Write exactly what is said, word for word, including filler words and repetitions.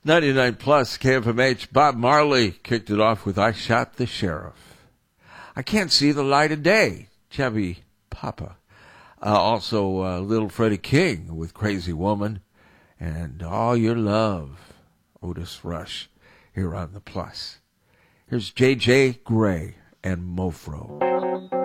ninety-nine plus K F M H. Bob Marley kicked it off with I Shot the Sheriff. I Can't See the Light of Day, Chevy Papa. Uh, also, uh, Little Freddie King with Crazy Woman. And All Your Love, Otis Rush, here on the Plus. Here's J J Grey and Mofro.